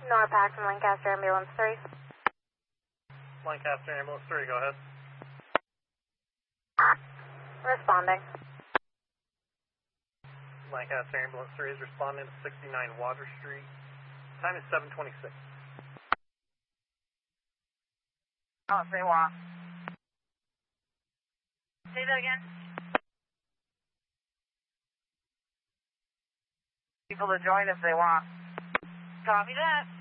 Norpac from Lancaster Ambulance 3. Lancaster Ambulance 3, go ahead. Responding. Lancaster Ambulance 3 is responding to 69 Water Street. Time is 7:26. Oh, say what? Say that again? People to join if they want. Copy that.